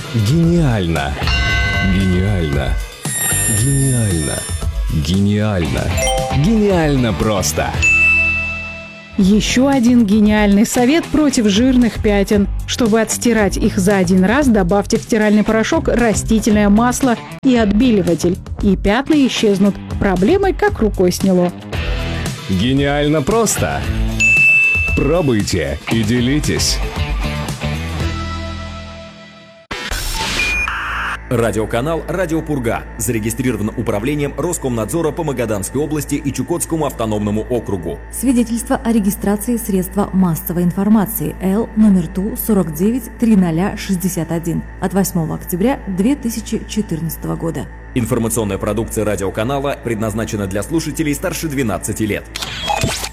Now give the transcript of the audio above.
Гениально! Гениально! Гениально! Гениально! Гениально просто! Еще один гениальный совет против жирных пятен. Чтобы отстирать их за один раз, добавьте в стиральный порошок растительное масло и отбеливатель. И пятна исчезнут. Проблемой как рукой сняло. Гениально просто! Пробуйте и делитесь! Радиоканал «Радио Пурга» зарегистрирован управлением Роскомнадзора по Магаданской области и Чукотскому автономному округу. Свидетельство о регистрации средства массовой информации Л номер ТУ 493061 от 8 октября 2014 года. Информационная продукция радиоканала предназначена для слушателей старше 12 лет.